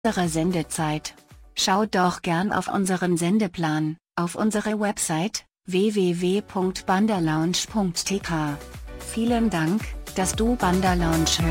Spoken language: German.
unserer Sendezeit. Schau doch gern auf unseren Sendeplan, auf unsere Website, www.bandalounge.tk. Vielen Dank, dass du Bandalounge hörst.